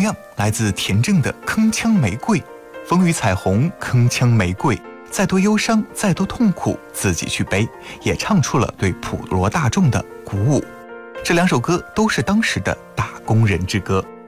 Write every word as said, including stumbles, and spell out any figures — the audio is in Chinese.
样来自田震的《铿锵玫瑰》，风雨彩虹，铿锵玫瑰，再多忧伤，再多痛苦，自己去背，也唱出了对普罗大众的鼓舞。这两首歌都是当时的打工人之歌。